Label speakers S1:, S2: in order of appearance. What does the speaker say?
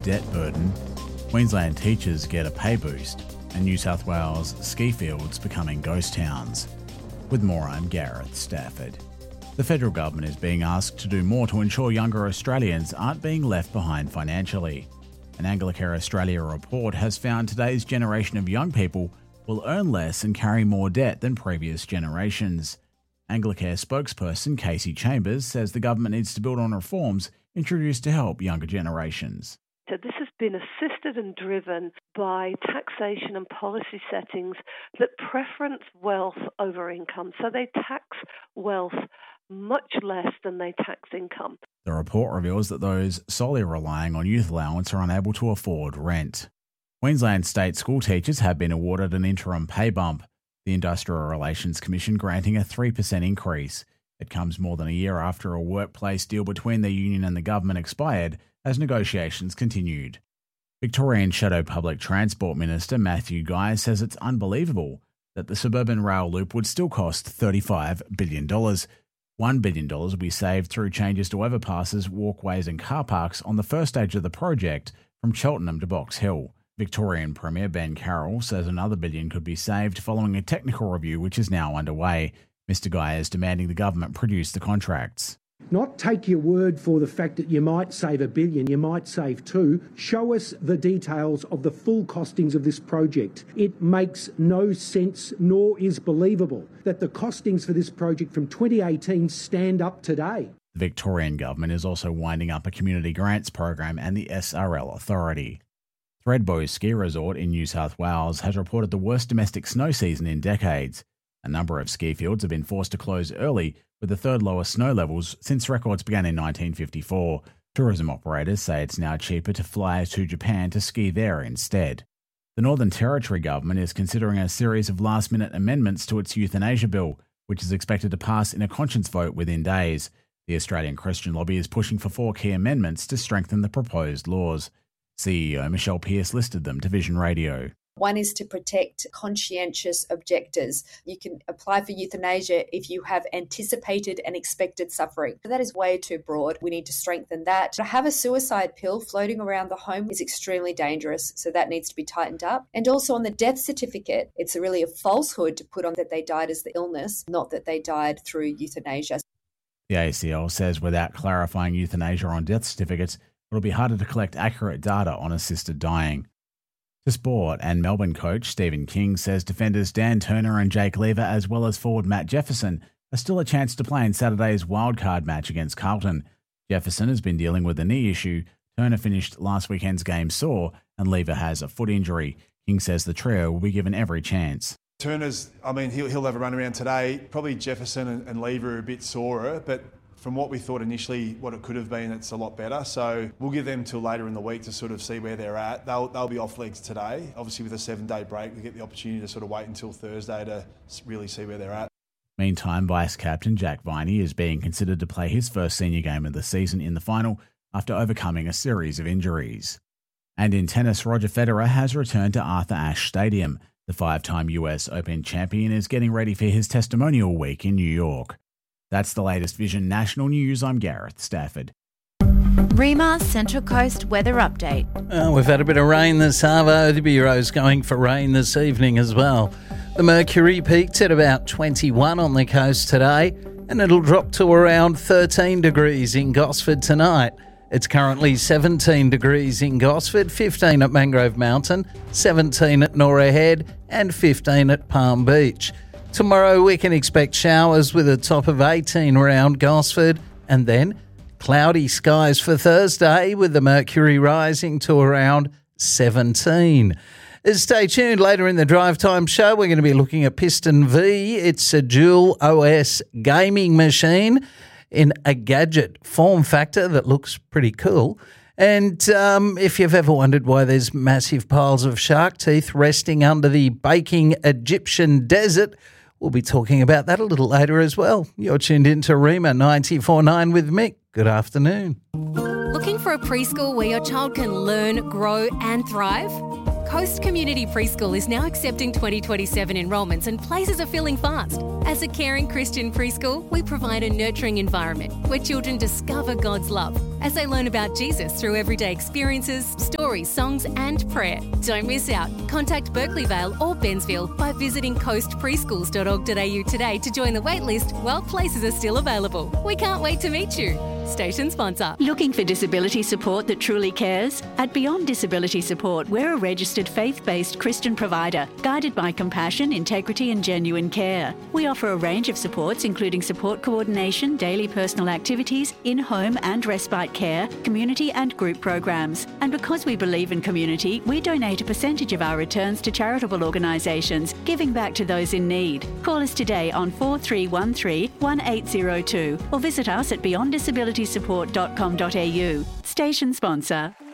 S1: debt burden, Queensland teachers get a pay boost, and New South Wales ski fields becoming ghost towns. With more, I'm Gareth Stafford. The federal government is being asked to do more to ensure younger Australians aren't being left behind financially. An Anglicare Australia report has found today's generation of young people will earn less and carry more debt than previous generations. Anglicare spokesperson Casey Chambers says the government needs to build on reforms introduced to help younger generations.
S2: So this has been assisted and driven by taxation and policy settings that preference wealth over income. So they tax wealth much less than they tax income.
S1: The report reveals that those solely relying on youth allowance are unable to afford rent. Queensland state school teachers have been awarded an interim pay bump, the Industrial Relations Commission granting a 3% increase. It comes more than a year after a workplace deal between the union and the government expired as negotiations continued. Victorian Shadow Public Transport Minister Matthew Guy says it's unbelievable that the suburban rail loop would still cost $35 billion. $1 billion will be saved through changes to overpasses, walkways and car parks on the first stage of the project from Cheltenham to Box Hill. Victorian Premier Ben Carroll says another $1 billion could be saved following a technical review which is now underway. Mr Guy is demanding the government produce the contracts.
S3: Not take your word for the fact that you might save $1 billion, you might save $2 billion. Show us the details of the full costings of this project. It makes no sense nor is believable that the costings for this project from 2018 stand up today.
S1: The Victorian government is also winding up a community grants program and the SRL Authority. Thredbo Ski Resort in New South Wales has reported the worst domestic snow season in decades. A number of ski fields have been forced to close early, with the third lowest snow levels since records began in 1954. Tourism operators say it's now cheaper to fly to Japan to ski there instead. The Northern Territory government is considering a series of last-minute amendments to its euthanasia bill, which is expected to pass in a conscience vote within days. The Australian Christian Lobby is pushing for 4 key amendments to strengthen the proposed laws. CEO Michelle Pearce listed them to Vision Radio.
S4: One is to protect conscientious objectors. You can apply for euthanasia if you have anticipated and expected suffering. That is way too broad. We need to strengthen that. To have a suicide pill floating around the home is extremely dangerous, so that needs to be tightened up. And also on the death certificate, it's really a falsehood to put on that they died as the illness, not that they died through euthanasia.
S1: The ACL says without clarifying euthanasia on death certificates, it'll be harder to collect accurate data on assisted dying. To sport, and Melbourne coach Stephen King says defenders Dan Turner and Jake Lever, as well as forward Matt Jefferson, are still a chance to play in Saturday's wildcard match against Carlton. Jefferson has been dealing with a knee issue, Turner finished last weekend's game sore, and Lever has a foot injury. King says the trio will be given every chance.
S5: Turner's, he'll have a run around today. Probably Jefferson and Lever are a bit sorer, but from what we thought initially, what it could have been, it's a lot better. So we'll give them till later in the week to sort of see where they're at. They'll be off legs today. Obviously with a 7-day break, we get the opportunity to sort of wait until Thursday to really see where they're at.
S1: Meantime, Vice-Captain Jack Viney is being considered to play his first senior game of the season in the final after overcoming a series of injuries. And in tennis, Roger Federer has returned to Arthur Ashe Stadium. The 5-time US Open champion is getting ready for his testimonial week in New York. That's the latest Vision National News. I'm Gareth Stafford.
S6: REMA Central Coast weather update.
S7: We've had a bit of rain this hour. The Bureau's going for rain this evening as well. The mercury peaked at about 21 on the coast today, and it'll drop to around 13 degrees in Gosford tonight. It's currently 17 degrees in Gosford, 15 at Mangrove Mountain, 17 at Norah Head, and 15 at Palm Beach. Tomorrow we can expect showers with a top of 18 around Gosford, and then cloudy skies for Thursday with the mercury rising to around 17. Stay tuned. Later in the Drive Time show, we're going to be looking at Piston V. It's a dual OS gaming machine in a gadget form factor that looks pretty cool. And if you've ever wondered why there's massive piles of shark teeth resting under the baking Egyptian desert, we'll be talking about that a little later as well. You're tuned into REMA 94.9 with Mick. Good afternoon.
S6: Looking for a preschool where your child can learn, grow and thrive?
S8: Coast Community Preschool is now accepting 2027 enrolments and places are filling fast. As a caring Christian preschool, we provide a nurturing environment where children discover God's love as they learn about Jesus through everyday experiences, stories, songs and prayer. Don't miss out. Contact Berkeley Vale or Bensville by visiting coastpreschools.org.au today to join the waitlist while places are still available. We can't wait to meet you. Station sponsor.
S9: Looking for disability support that truly cares? At Beyond Disability Support, we're a registered faith-based Christian provider, guided by compassion, integrity and genuine care. We offer a range of supports including support coordination, daily personal activities, in-home and respite care, community and group programs. And because we believe in community, we donate a percentage of our returns to charitable organisations, giving back to those in need. Call us today on 4313 1802 or visit us at beyonddisabilitysupport.com.au. Station sponsor.